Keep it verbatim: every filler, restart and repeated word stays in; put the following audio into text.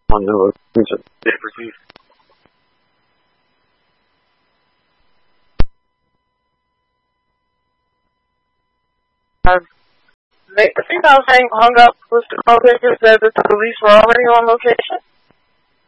on the location. Yeah, proceed. Um, I think I was hang, hung up with the call taker said that the police were already on location.